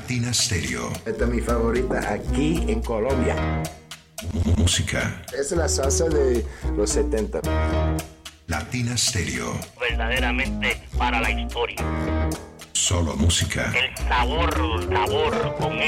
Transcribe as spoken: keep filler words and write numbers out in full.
Latina Stereo. Esta es mi favorita aquí en Colombia. Música. Es la salsa de los setenta. Latina Stereo. Verdaderamente para la historia. Solo música. El sabor, sabor con